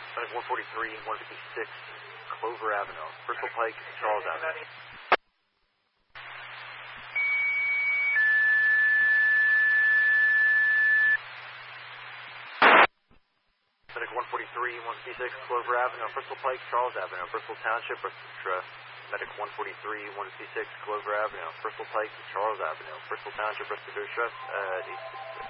Medic 143, 156, Clover Avenue. Bristol Pike, Charles Avenue. Medic 143, 156, Clover Avenue, Bristol Pike, Charles Avenue, Bristol Township, Bristol. Medic 143, 156, Clover Avenue, Bristol Pike, Charles Avenue, Bristol Township, Bristol Distress, 866.